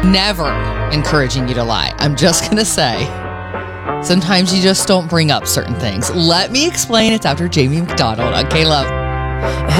never encouraging you to lie. I'm just going to say, sometimes you just don't bring up certain things. Let me explain. It's after Jamie McDonald on K-Love.